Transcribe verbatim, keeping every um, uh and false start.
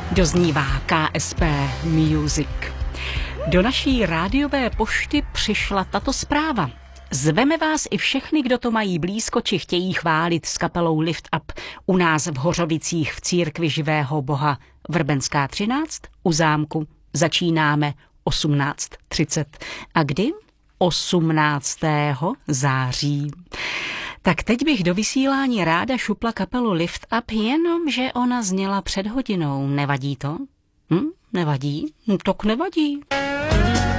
Doznívá K S P Music. Do naší rádiové pošty přišla tato zpráva. Zveme vás i všechny, kdo to mají blízko, či chtějí chválit s kapelou Lift Up u nás v Hořovicích v církvi živého Boha Vrbenská třináct u zámku. Začínáme osmnáct třicet. A kdy? osmnáctého září. Tak teď bych do vysílání ráda šupla kapelu Lift Up, jenomže ona zněla před hodinou. Nevadí to? Hm? Nevadí? Hm, tak nevadí.